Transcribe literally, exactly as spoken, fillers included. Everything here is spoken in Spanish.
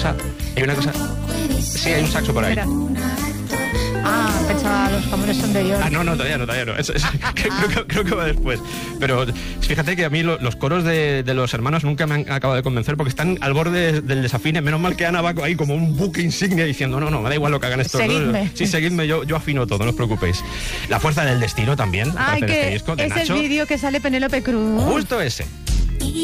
cosa... Hay una cosa... Sí, hay un saxo por ahí. Mira. Ah, pensaba, los jamones son de York. Ah, no, no, todavía no, todavía no. Eso, eso, creo, que, creo que va después. Pero fíjate que a mí lo, los coros de, de los hermanos nunca me han acabado de convencer porque están al borde del desafine. Menos mal que Ana va ahí como un buque insignia diciendo, no, no, me da igual lo que hagan estos Seguidme. dos. Sí, seguidme, yo, yo afino todo, no os preocupéis. La fuerza del destino también. Ay, aparece en que este disco, de es Nacho. el vídeo que sale Penélope Cruz. Justo ese.